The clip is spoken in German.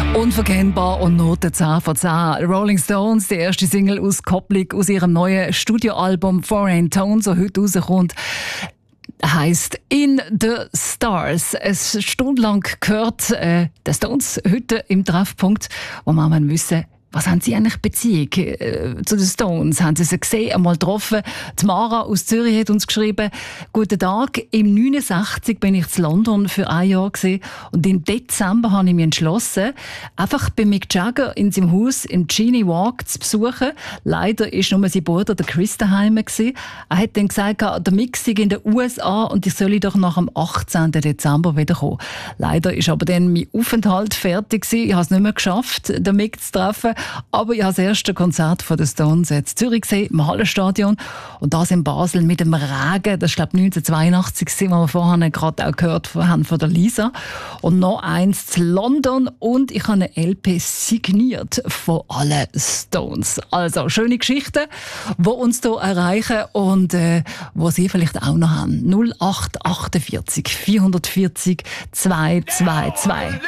Unverkennbar und Noten 10 von 10. Rolling Stones, die erste Single aus Kopplung aus ihrem neuen Studioalbum Foreign Tones, das heute rauskommt, heisst In the Stars. Es stundenlang gehört, der Stones heute im Treffpunkt, wo man wissen, was haben Sie eigentlich Beziehung zu den Stones? Haben Sie sie gesehen, einmal getroffen? Die Mara aus Zürich hat uns geschrieben, «Guten Tag, im 69 bin ich in London für ein Jahr gewesen, und im Dezember habe ich mich entschlossen, einfach bei Mick Jagger in seinem Haus im Genie Walk zu besuchen. Leider war nur sein Bruder, der Chris, daheim gewesen. Er hat dann gesagt, der Mick sei in den USA und ich solle doch nach dem 18. Dezember wiederkommen. Leider ist aber dann mein Aufenthalt fertig gewesen. Ich habe es nicht mehr geschafft, den Mick zu treffen. Aber ich habe das erste Konzert von den Stones in Zürich gesehen, im Hallenstadion. Und das in Basel mit dem Regen. Das war, glaube ich, 1982, was wir vorhin gerade auch gehört haben von der Lisa. Und noch eins in London. Und ich habe eine LP signiert von allen Stones. Also, schöne Geschichten, die uns hier erreichen und die Sie vielleicht auch noch haben. 0848 440 222.